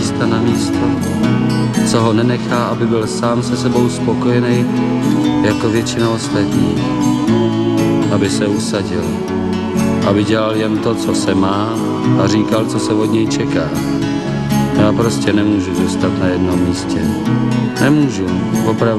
místa na místo, co ho nenechá, aby byl sám se sebou spokojený jako většina ostatních, aby se usadil, aby dělal jen to, co se má a říkal, co se od něj čeká. Já prostě nemůžu zůstat na jednom místě. Nemůžu, opravdu.